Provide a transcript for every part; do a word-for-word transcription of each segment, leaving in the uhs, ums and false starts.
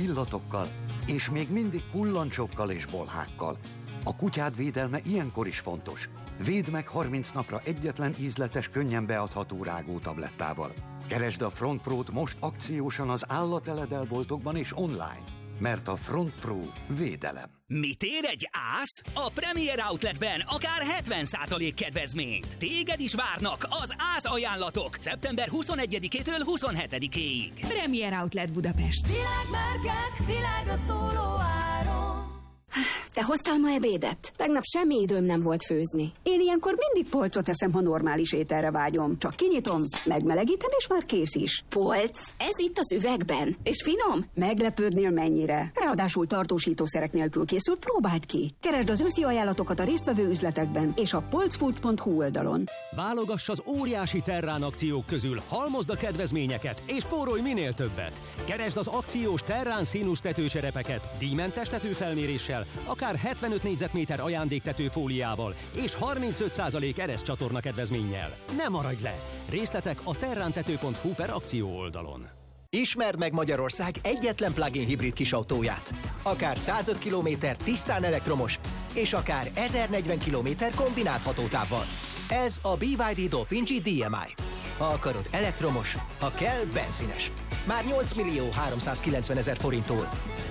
illatokkal, és még mindig kullancsokkal és bolhákkal. A kutyád védelme ilyenkor is fontos. Védd meg harminc napra egyetlen ízletes, könnyen beadható rágótablettával. Keresd a Front Pro-t most akciósan az állateledel-boltokban és online, mert a Front Pro védelem. Mit ér egy ász? A Premier Outletben akár hetven százalék kedvezményt. Téged is várnak az ász ajánlatok szeptember huszonegyedikétől huszonhetedikéig. Premier Outlet Budapest. Világmárkák, világra szóló áron. Te hoztál ma ebédet? Tegnap semmi időm nem volt főzni. Én ilyenkor mindig polcot eszem, ha normális ételre vágyom. Csak kinyitom, megmelegítem, és már kész is. Polc? Ez itt az üvegben. És finom? Meglepődnél mennyire. Ráadásul tartósítószerek nélkül készült, próbáld ki. Keresd az őszi ajánlatokat a résztvevő üzletekben és a polcfood pont hu oldalon. Válogass az óriási Terrán akciók közül, halmozd a kedvezményeket és spórolj minél többet. Keresd az akciós Terrán színusz tetőcserepeket díjmentes tetőfelméréssel, akár hetvenöt négyzetméter ajándéktetőfóliával és harmincöt százalék ereszcsatorna kedvezménnyel. Ne maradj le! Részletek a terrántető pont hu per akció oldalon. Ismerd meg Magyarország egyetlen plug-in hibrid kisautóját. Akár százöt kilométer tisztán elektromos, és akár ezernegyven kilométer kombinált hatótávval. Ez a bé vé dé Dolphin gé dé em i. Ha akarod elektromos, ha kell benzines. Már nyolc millió háromszázkilencvenezer forinttól.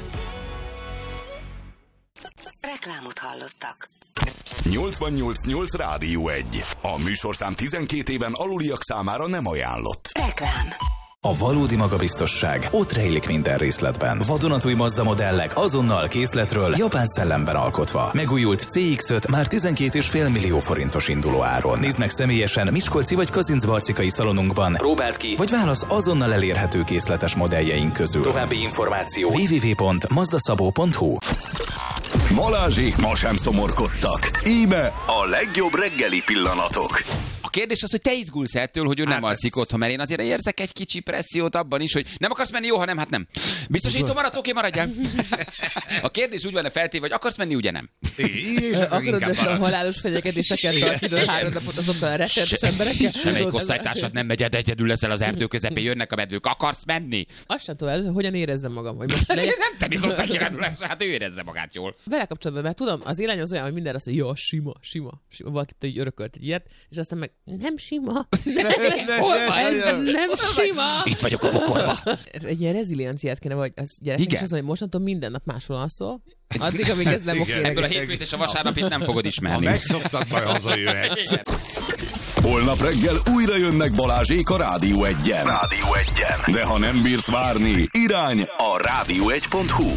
Reklámot hallottak. nyolcvannyolc nyolc Rádió egy. A műsorszám tizenkét éven aluliak számára nem ajánlott. Reklám. A valódi magabiztosság ott rejlik minden részletben. Vadonatúj Mazda modellek azonnal készletről, japán szellemben alkotva. Megújult cé iksz öt már tizenkét egész öt millió forintos induló áron. Nézd meg személyesen Miskolci vagy Kazincbarcikai szalonunkban. Próbáld ki, vagy válasz azonnal elérhető készletes modelljeink közül. További információ double-u double-u double-u pont mazda szabó pont hu. Balázsék ma sem szomorkodtak. Íme a legjobb reggeli pillanatok. A kérdés az, hogy te izgulsz ettől, hogy ő nem alszik otthon, mert én azért érzek egy kicsi pressziót abban is, hogy nem akarsz menni, jó, ha nem, hát nem. Biztosító maradsz, oké, maradjál. A kérdés úgy van feltéve, hogy akarsz menni, ugye nem. Akarod ezt a halálos fenyegetéseket tartani három napot azokkal a rettenetes emberekkel? Semmelyik osztálytársad nem megy, egyedül leszel az erdő közepén, jönnek a medvők. Akarsz menni? Azt sem tudom, hogyan érezzem magam. Hogy most nem te biztos, hogy hát ő érezze magát jól. Vele kapcsolatban, mert tudom, az irány az olyan, hogy mindenre azt mondja, jó, sima, sima, sima. Valakit így örökölt egy ilyet, és aztán meg nem sima. Hol van ez? Nem sima. Itt vagyok a pokolba. Egy ilyen rezilienciát kéne, vagy az gyerek, és azt mondja, hogy mostantól minden nap máshol alszol. Addig, amíg ez nem oké. Ebből a hétfőt és a vasárnapit nem fogod ismerni. Ha megszoktad, majd hazajöhetsz. Holnap reggel újra jönnek Balázsék a Rádió egyen. Rádió egyen. De ha nem bírsz várni, irány a rádió egy pont hu.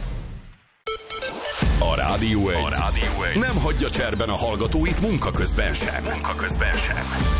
A Rádió egy. A Rádió egy nem hagyja cserben a hallgatóit munka közben sem. Munka közben sem.